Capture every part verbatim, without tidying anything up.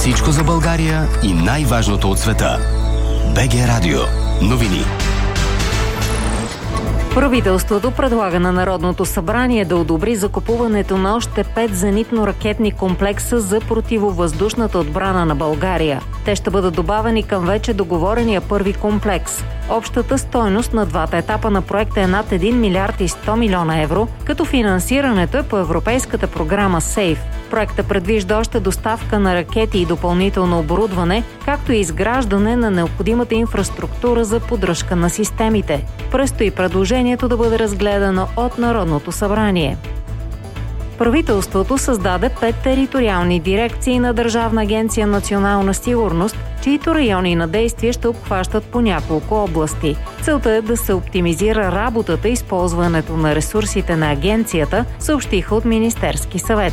Всичко за България и най-важното от света. БГ Радио. Новини. Правителството предлага на Народното събрание да одобри закупуването на още пет зенитно-ракетни комплекса за противовъздушната отбрана на България. Те ще бъдат добавени към вече договорения първи комплекс. Общата стойност на двата етапа на проекта е над един милиард и сто милиона евро, като финансирането е по европейската програма СЕЙФ. Проектът предвижда още доставка на ракети и допълнително оборудване, както и изграждане на необходимата инфраструктура за поддръжка на системите. Предстои предложението да бъде разгледано от Народното събрание. Правителството създаде пет териториални дирекции на Държавна агенция „Национална сигурност“, чието райони на действие ще обхващат по няколко области. Целта е да се оптимизира работата и използването на ресурсите на агенцията, съобщиха от Министерски съвет.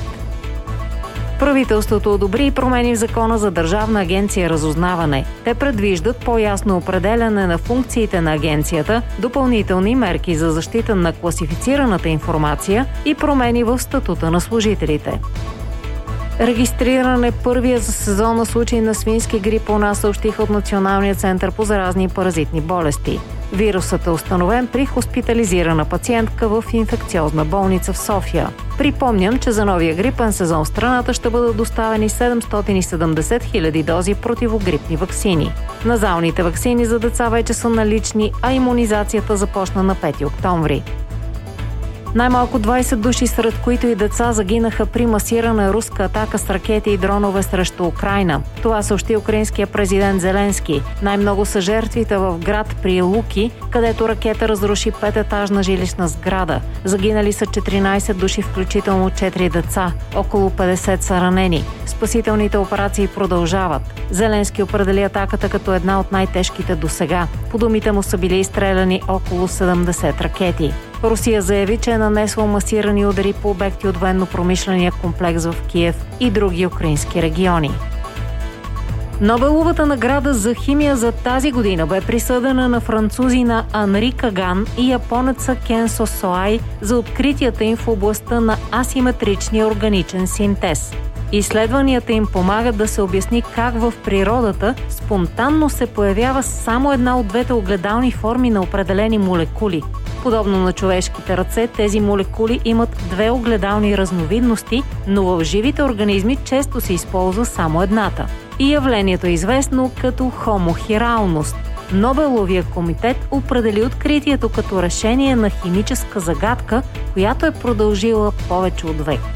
Правителството одобри и промени в Закона за Държавна агенция „Разузнаване“. Те предвиждат по-ясно определяне на функциите на агенцията, допълнителни мерки за защита на класифицираната информация и промени в статута на служителите. Регистриран е първия за сезона случай на свински грип у нас, съобщиха от Националния център по заразни и паразитни болести. Вирусът е установен при хоспитализирана пациентка в инфекциозна болница в София. Припомням, че за новия грипен сезон в страната ще бъдат доставени седемстотин и седемдесет хиляди дози противогрипни ваксини. Назалните ваксини за деца вече са налични, а имунизацията започна на пети октомври. Най-малко двайсет души, сред които и деца, загинаха при масирана руска атака с ракети и дронове срещу Украйна. Това съобщи украинския президент Зеленски. Най-много са жертвите в град Прилуки, където ракета разруши пететажна жилищна сграда. Загинали са четиринайсет души, включително четири деца. Около петдесет са ранени. Спасителните операции продължават. Зеленски определи атаката като една от най-тежките досега. По думите му са били изстреляни около седемдесет ракети. Русия заяви, че е нанесла масирани удари по обекти от военно-промишления комплекс в Киев и други украински региони. Нобеловата награда за химия за тази година бе присъдена на французина Анри Каган и японеца Кенсо Соай за откритията им в областта на асиметричния органичен синтез. Изследванията им помагат да се обясни как в природата спонтанно се появява само една от двете огледални форми на определени молекули. Подобно на човешките ръце, тези молекули имат две огледални разновидности, но в живите организми често се използва само едната. И явлението е известно като хомохиралност. Нобеловия комитет определи откритието като решение на химическа загадка, която е продължила повече от век.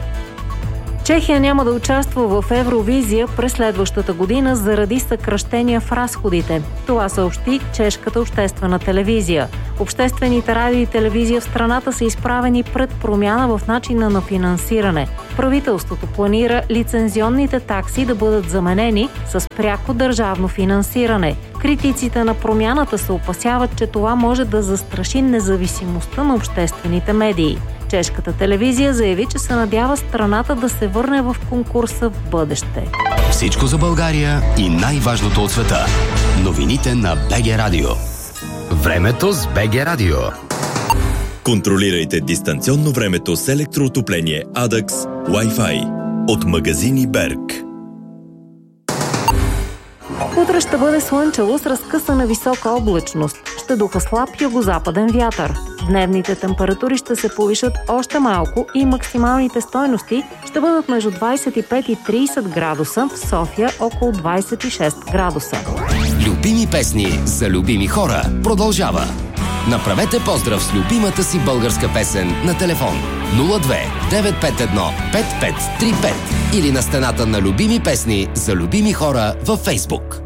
Чехия няма да участва в Евровизия през следващата година заради съкращения в разходите. Това съобщи чешката обществена телевизия. Обществените радио и телевизия в страната са изправени пред промяна в начина на финансиране. Правителството планира лицензионните такси да бъдат заменени с пряко държавно финансиране. Критиците на промяната се опасяват, че това може да застраши независимостта на обществените медии. Чешката телевизия заяви, че се надява страната да се върне в конкурса в бъдеще. Всичко за България и най-важното от света. Новините на БГ Радио. Времето с БГ Радио. Контролирайте дистанционно времето с електроотопление Addax Wi-Fi от магазини Берг. Утре ще бъде слънчево с разкъсана висока облачност. Ще духа слаб югозападен вятър. Дневните температури ще се повишат още малко и максималните стойности ще бъдат между двайсет и пет и трийсет градуса, в София около двайсет и шест градуса. Любими песни за любими хора продължава. Направете поздрав с любимата си българска песен на телефон нула две девет пет едно пет пет три пет или на стената на любими песни за любими хора във Фейсбук.